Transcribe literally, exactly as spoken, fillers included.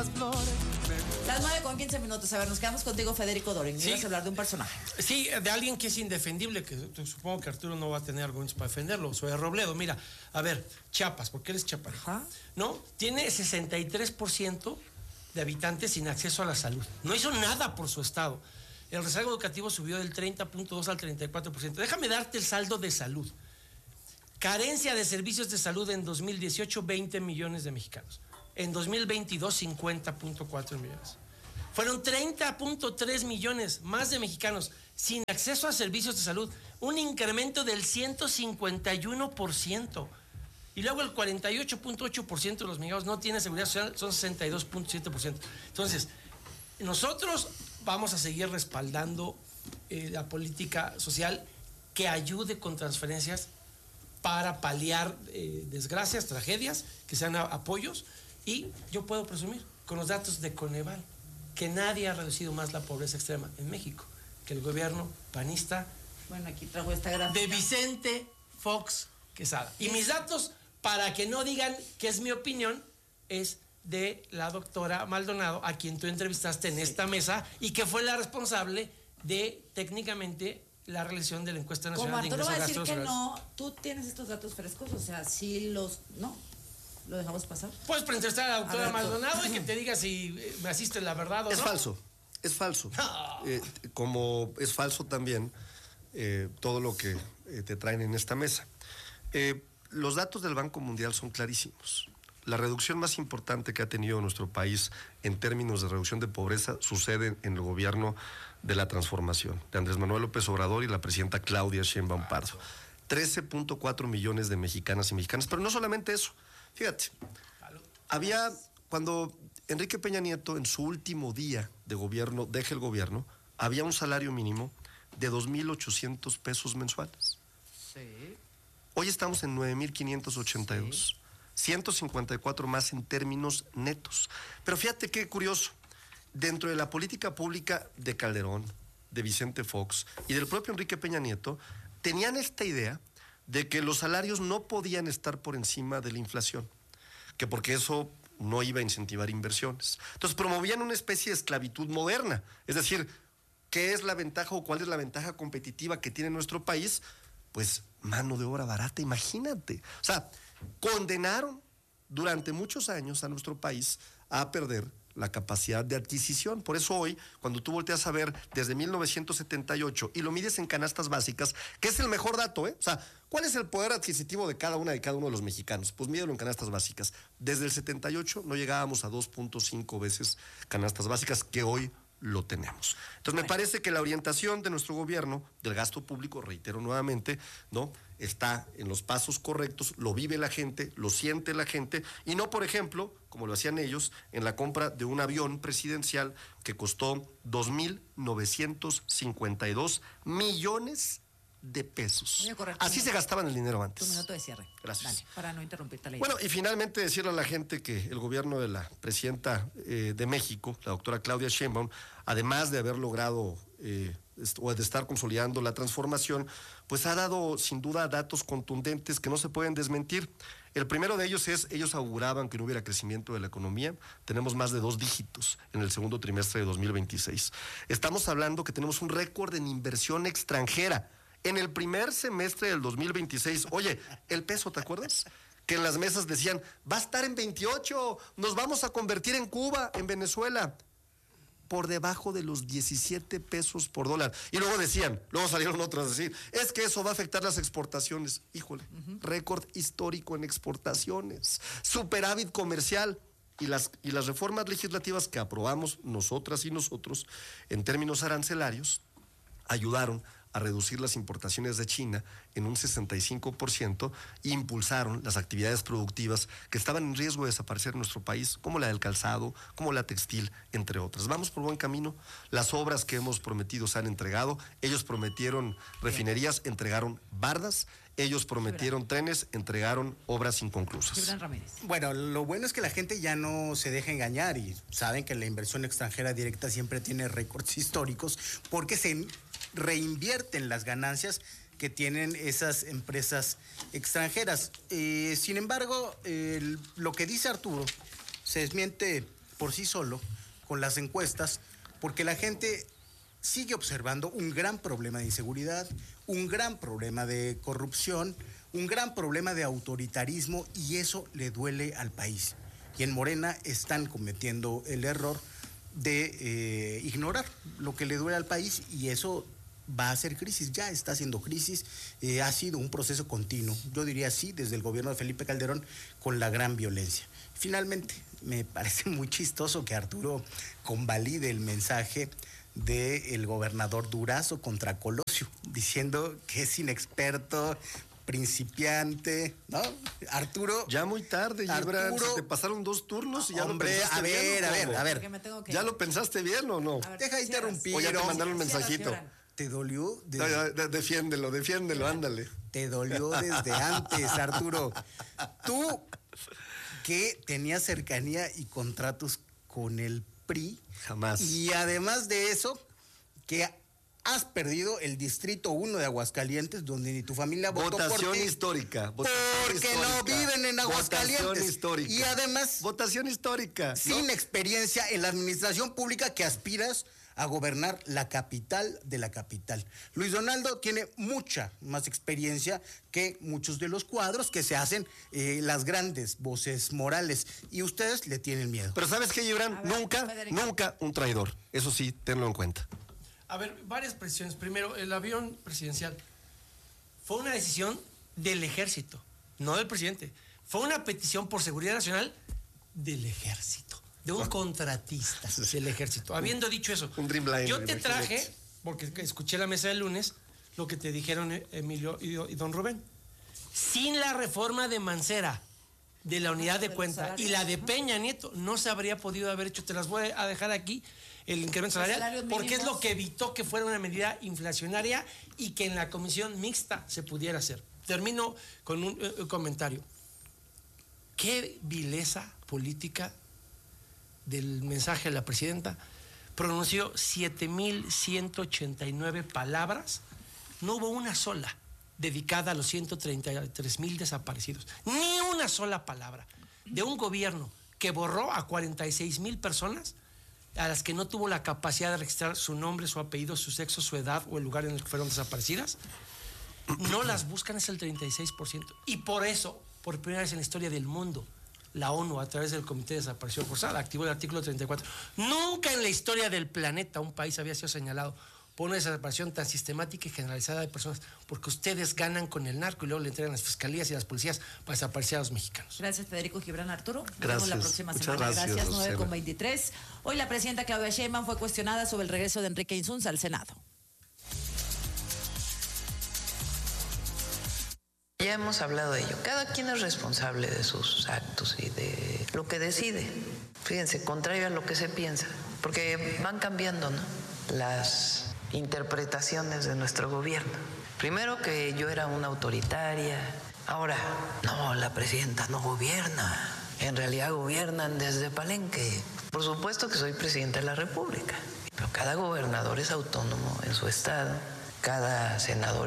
las flores. Las nueve con quince minutos. A ver, nos quedamos contigo, Federico Dorin. Sí. Ibas a hablar de un personaje. Sí, de alguien que es indefendible, que supongo que Arturo no va a tener argumentos para defenderlo. Soy Robledo. Mira, a ver, Chiapas, porque él es chapaneco, Ajá. ¿no? Tiene sesenta y tres por ciento de habitantes sin acceso a la salud. No hizo nada por su estado. El rezago educativo subió del treinta punto dos al treinta y cuatro por ciento. Déjame darte el saldo de salud. Carencia de servicios de salud en dos mil dieciocho, veinte millones de mexicanos. En dos mil veintidós, cincuenta punto cuatro millones. Fueron treinta punto tres millones más de mexicanos sin acceso a servicios de salud. Un incremento del ciento cincuenta y uno por ciento. Y luego el cuarenta y ocho punto ocho por ciento de los mexicanos no tienen seguridad social, son sesenta y dos punto siete por ciento. Entonces, nosotros vamos a seguir respaldando eh, la política social que ayude con transferencias para paliar eh, desgracias, tragedias, que sean a, apoyos. Y yo puedo presumir, con los datos de Coneval, que nadie ha reducido más la pobreza extrema en México que el gobierno panista. Bueno, aquí trajo esta gráfica. De Vicente Fox Quesada. Y mis datos, para que no digan que es mi opinión, es de la doctora Maldonado, a quien tú entrevistaste en sí. esta mesa, y que fue la responsable de, técnicamente, la realización de la encuesta nacional de ingresos. Como Arturo va a decir que no, tú tienes estos datos frescos, o sea, sí los... ¿no? ¿Lo dejamos pasar? Puedes entrevistar a la doctora a Maldonado y que te diga si me asiste la verdad o es no. Es falso, es falso. No. Eh, como es falso también eh, todo lo que eh, te traen en esta mesa. Eh, los datos del Banco Mundial son clarísimos. La reducción más importante que ha tenido nuestro país en términos de reducción de pobreza sucede en el gobierno de la transformación, de Andrés Manuel López Obrador y la presidenta Claudia Sheinbaum Pardo. trece punto cuatro millones de mexicanas y mexicanos, pero no solamente eso. Fíjate, había, cuando Enrique Peña Nieto en su último día de gobierno, deja el gobierno, había un salario mínimo de dos mil ochocientos pesos mensuales. Sí. Hoy estamos en nueve mil quinientos ochenta y dos. Sí. ciento cincuenta y cuatro más en términos netos. Pero fíjate qué curioso, dentro de la política pública de Calderón, de Vicente Fox y del propio Enrique Peña Nieto, tenían esta idea de que los salarios no podían estar por encima de la inflación, que porque eso no iba a incentivar inversiones. Entonces promovían una especie de esclavitud moderna, es decir, ¿qué es la ventaja o cuál es la ventaja competitiva que tiene nuestro país? Pues mano de obra barata, imagínate. O sea, condenaron durante muchos años a nuestro país a perder la capacidad de adquisición. Por eso hoy, cuando tú volteas a ver desde mil novecientos setenta y ocho y lo mides en canastas básicas, que es el mejor dato, ¿eh? O sea, ¿cuál es el poder adquisitivo de cada una de cada uno de los mexicanos? Pues mídelo en canastas básicas. Desde el setenta y ocho no llegábamos a dos punto cinco veces canastas básicas, que hoy lo tenemos. Entonces, me parece que la orientación de nuestro gobierno, del gasto público, reitero nuevamente, ¿no?, está en los pasos correctos, lo vive la gente, lo siente la gente, y no, por ejemplo, como lo hacían ellos, en la compra de un avión presidencial que costó dos mil novecientos cincuenta y dos millones de pesos. Así se gastaban el dinero antes. Tu minuto de cierre. Gracias. Dale, para no interrumpirte la idea. Bueno, y finalmente decirle a la gente que el gobierno de la presidenta eh, de México, la doctora Claudia Sheinbaum, además de haber logrado eh, o de estar consolidando la transformación, pues ha dado sin duda datos contundentes que no se pueden desmentir. El primero de ellos es, ellos auguraban que no hubiera crecimiento de la economía. Tenemos más de dos dígitos en el segundo trimestre de dos mil veintiséis. Estamos hablando que tenemos un récord en inversión extranjera. En el primer semestre del dos mil veintiséis, oye, el peso, ¿te acuerdas? Que en las mesas decían, va a estar en veintiocho, nos vamos a convertir en Cuba, en Venezuela, por debajo de los diecisiete pesos por dólar. Y luego decían, luego salieron otros a decir, es que eso va a afectar las exportaciones. Híjole, uh-huh. récord histórico en exportaciones, superávit comercial. Y las, y las reformas legislativas que aprobamos nosotras y nosotros en términos arancelarios ayudaron a reducir las importaciones de China en un sesenta y cinco por ciento e impulsaron las actividades productivas que estaban en riesgo de desaparecer en nuestro país, como la del calzado, como la textil, entre otras. Vamos por buen camino. Las obras que hemos prometido se han entregado. Ellos prometieron refinerías, entregaron bardas. Ellos prometieron Gibran. trenes, entregaron obras inconclusas. Gibran Ramírez. Bueno, lo bueno es que la gente ya no se deja engañar y saben que la inversión extranjera directa siempre tiene récords históricos porque se reinvierten las ganancias que tienen esas empresas extranjeras. Eh, sin embargo, eh, lo que dice Arturo se desmiente por sí solo con las encuestas, porque la gente sigue observando un gran problema de inseguridad, un gran problema de corrupción, un gran problema de autoritarismo, y eso le duele al país. Y en Morena están cometiendo el error de eh, ignorar lo que le duele al país, y eso va a ser crisis, ya está haciendo crisis, eh, ha sido un proceso continuo, yo diría sí, desde el gobierno de Felipe Calderón, con la gran violencia. Finalmente, me parece muy chistoso que Arturo convalide el mensaje del gobernador Durazo contra Colosio, diciendo que es inexperto, principiante, ¿no? Arturo. Ya muy tarde, Gibran, Arturo, se te pasaron dos turnos y ya hombre, lo pensaste a ver, bien, ¿o a ver, cómo? a ver. Porque me tengo que ¿Ya ir. lo pensaste bien o no? A ver, Deja de cierras. interrumpir. O ya te Cierras, mandaron un Cierras, mensajito. Gibran. Te dolió Ya, desde, ya, de- defiéndelo, defiéndelo, ándale. te dolió desde antes, Arturo. Tú, que tenías cercanía y contratos con el P R I. Jamás. Y además de eso, que has perdido el Distrito uno de Aguascalientes, donde ni tu familia votó por Votación ti. histórica. votación Porque no histórica, viven en Aguascalientes. Votación histórica. Y además, Votación histórica. ¿no? sin experiencia en la administración pública, que aspiras a gobernar la capital de la capital. Luis Donaldo tiene mucha más experiencia que muchos de los cuadros que se hacen eh, las grandes voces morales, y ustedes le tienen miedo. Pero ¿sabes qué, Gibran? A ver, Nunca, Federico. nunca un traidor. Eso sí, tenlo en cuenta. A ver, varias presiones. Primero, el avión presidencial fue una decisión del ejército, no del presidente. Fue una petición por seguridad nacional del ejército, de un contratista del ejército. Habiendo dicho eso, Un Dreamliner, yo te imagínate. traje, porque escuché la mesa del lunes, lo que te dijeron Emilio y y don Rubén. Sin la reforma de Mancera, de la unidad de de los cuenta, salarios, y la de ajá. Peña Nieto, no se habría podido haber hecho. Te las voy a dejar aquí, el incremento Los salarial, salarios porque es mínimos. lo que evitó que fuera una medida inflacionaria y que en la comisión mixta se pudiera hacer. Termino con un eh, comentario. Qué vileza política del mensaje de la presidenta. Pronunció siete mil ciento ochenta y nueve palabras. No hubo una sola dedicada a los ciento treinta y tres mil desaparecidos. Ni una sola palabra de un gobierno que borró a cuarenta y seis mil personas a las que no tuvo la capacidad de registrar su nombre, su apellido, su sexo, su edad o el lugar en el que fueron desaparecidas. No las buscan, es el treinta y seis por ciento. Y por eso, por primera vez en la historia del mundo, la ONU, a través del Comité de Desaparición Forzada, activó el artículo treinta y cuatro. Nunca en la historia del planeta un país había sido señalado por una desaparición tan sistemática y generalizada de personas, porque ustedes ganan con el narco y luego le entregan a las fiscalías y a las policías para desaparecer a los mexicanos. Gracias, Federico Gibran. Arturo. Nos vemos Gracias. la próxima Muchas semana. gracias, Gracias, nueve Rosela. con veintitrés. Hoy la presidenta Claudia Sheinbaum fue cuestionada sobre el regreso de Enrique Insunza al Senado. Ya hemos hablado de ello. Cada quien es responsable de sus actos y de lo que decide. Fíjense, contrario a lo que se piensa, porque van cambiando, ¿no?, las interpretaciones de nuestro gobierno. Primero que yo era una autoritaria, ahora, no, la presidenta no gobierna. En realidad gobiernan desde Palenque. Por supuesto que soy presidenta de la República, pero cada gobernador es autónomo en su estado, cada senador